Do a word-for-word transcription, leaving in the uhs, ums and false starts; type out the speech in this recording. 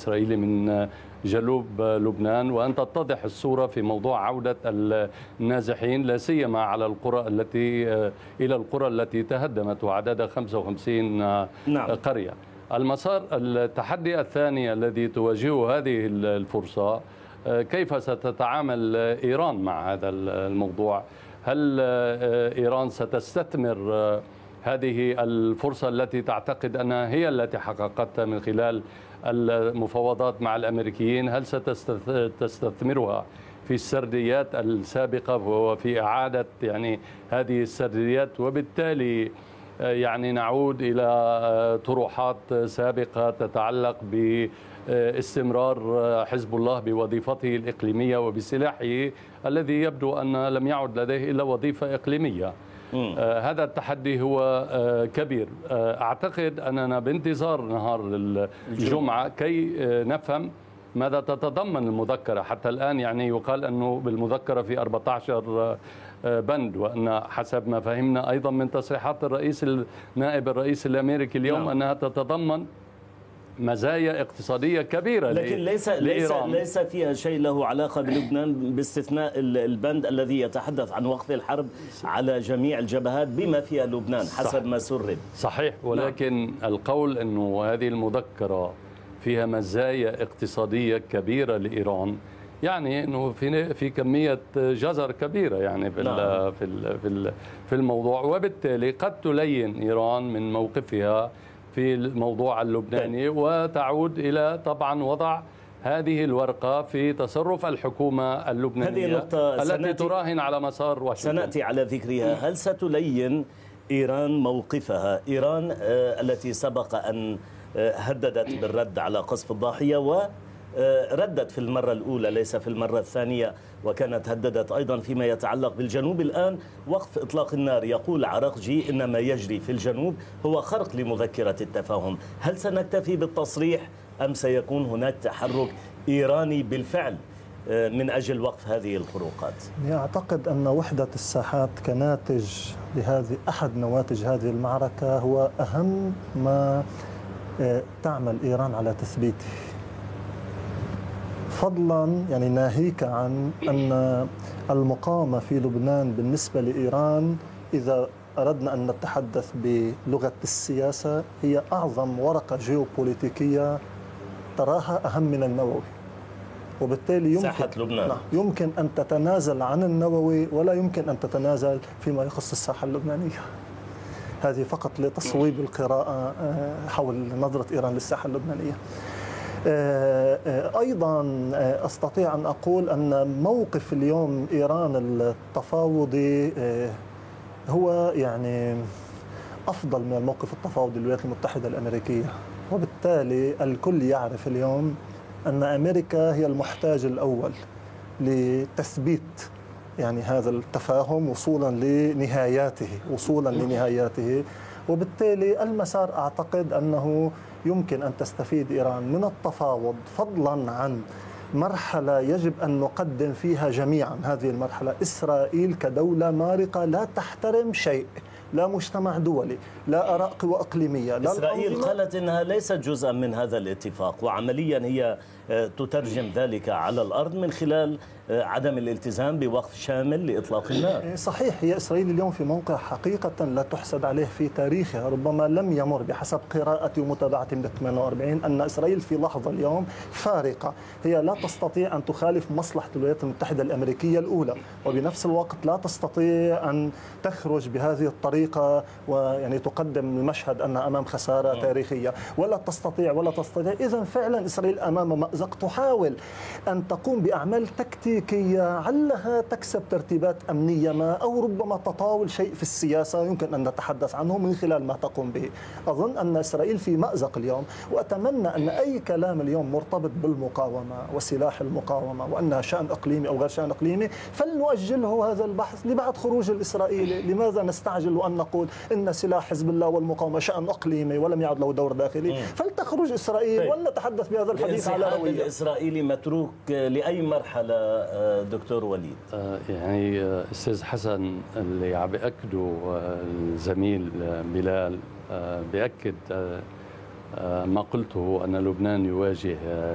الإسرائيلي من جنوب لبنان، وأن تتضح الصورة في موضوع عودة النازحين لا سيما على القرى التي إلى القرى التي تهدمت وعددها خمسة وخمسين نعم. قرية. المسار التحدي الثاني الذي تواجهه هذه الفرصة، كيف ستتعامل إيران مع هذا الموضوع؟ هل إيران ستستثمر هذه الفرصة التي تعتقد أنها هي التي حققتها من خلال المفاوضات مع الأمريكيين؟ هل ستستثمرها في السرديات السابقة وفي إعادة يعني هذه السرديات، وبالتالي يعني نعود إلى طروحات سابقة تتعلق باستمرار حزب الله بوظيفته الإقليمية وبسلاحه الذي يبدو أن لم يعد لديه إلا وظيفة إقليمية؟ آه هذا التحدي هو آه كبير. آه أعتقد أننا بانتظار نهار الجمعة كي آه نفهم ماذا تتضمن المذكرة. حتى الآن يعني يقال أنه بالمذكرة في أربعة عشر بند، وأن حسب ما فهمنا أيضا من تصريحات الرئيس النائب الرئيس الأمريكي اليوم نعم. أنها تتضمن مزايا اقتصادية كبيرة، لكن ليس ليس ليس فيها شيء له علاقة بلبنان باستثناء البند الذي يتحدث عن وقف الحرب على جميع الجبهات بما فيها لبنان حسب صح. ما سرب. صحيح، ولكن نعم. القول أنه هذه المذكرة فيها مزايا اقتصادية كبيرة لإيران يعني انه في في كميه جزر كبيره يعني في نعم. في في في الموضوع، وبالتالي قد تلين ايران من موقفها في الموضوع اللبناني وتعود إلى طبعا وضع هذه الورقة في تصرف الحكومة اللبنانية التي تراهن على مسار واشنطن. سنأتي على ذكرها. هل ستلين إيران موقفها؟ إيران التي سبق أن هددت بالرد على قصف الضاحية وردت في المرة الأولى ليس في المرة الثانية، وكانت هددت أيضا فيما يتعلق بالجنوب. الآن وقف إطلاق النار، يقول عراقجي إن ما يجري في الجنوب هو خرق لمذكرة التفاهم. هل سنكتفي بالتصريح أم سيكون هناك تحرك إيراني بالفعل من أجل وقف هذه الخروقات؟ أعتقد أن وحدة الساحات كناتج لهذه أحد نواتج هذه المعركة هو أهم ما تعمل إيران على تثبيته، فضلا يعني ناهيك عن أن المقاومة في لبنان بالنسبة لإيران إذا أردنا أن نتحدث بلغة السياسة هي أعظم ورقة جيوبوليتيكية تراها أهم من النووي، وبالتالي يمكن ساحة لبنان يمكن أن تتنازل عن النووي ولا يمكن أن تتنازل فيما يخص الساحة اللبنانية. هذه فقط لتصويب القراءة حول نظرة إيران للساحة اللبنانية. أيضا أستطيع أن أقول أن موقف اليوم إيران التفاوضي هو يعني أفضل من الموقف التفاوضي للولايات المتحدة الأمريكية، وبالتالي الكل يعرف اليوم أن أمريكا هي المحتاج الأول لتثبيت يعني هذا التفاهم وصولا لنهاياته وصولا لنهاياته وبالتالي المسار أعتقد أنه يمكن أن تستفيد إيران من التفاوض، فضلا عن مرحلة يجب أن نقدم فيها جميعا هذه المرحلة. إسرائيل كدولة مارقة لا تحترم شيء، لا مجتمع دولي، لا آراء قوى إقليمية، لا إسرائيل قالت إنها ليست جزءا من هذا الاتفاق، وعمليا هي تترجم ذلك على الأرض من خلال عدم الالتزام بوقف شامل لإطلاق النار. صحيح، هي إسرائيل اليوم في موقع حقيقة لا تحسد عليه في تاريخها، ربما لم يمر بحسب قراءتي ومتابعتي من ثمانية وأربعين أن إسرائيل في لحظة اليوم فارقة، هي لا تستطيع أن تخالف مصلحة الولايات المتحدة الأمريكية الأولى، وبنفس الوقت لا تستطيع أن تخرج بهذه الطريقة ويعني تقدم المشهد أن أمام خسارة تاريخية، ولا تستطيع ولا تستطيع. إذن فعلا إسرائيل أمام مأزق، تحاول أن تقوم بأعمال تكتيكية علها تكسب ترتيبات أمنية ما، أو ربما تطاول شيء في السياسة يمكن أن نتحدث عنه من خلال ما تقوم به. أظن أن إسرائيل في مأزق اليوم، وأتمنى أن أي كلام اليوم مرتبط بالمقاومة وسلاح المقاومة وأنها شأن إقليمي أو غير شأن إقليمي فلنؤجله هذا البحث لبعد خروج الإسرائيلي. لماذا نستعجل وأن نقول إن سلاح حزب الله والمقاومة شأن إقليمي ولم يعد له دور داخلي؟ فلتخرج إسرائيل ولنتحدث بهذا الحديث على روية. الإسرائيلي متروك لأي مرحلة دكتور وليد؟ يعني أستاذ حسن اللي عم بيأكده الزميل بلال بيأكد ما قلته أن لبنان يواجه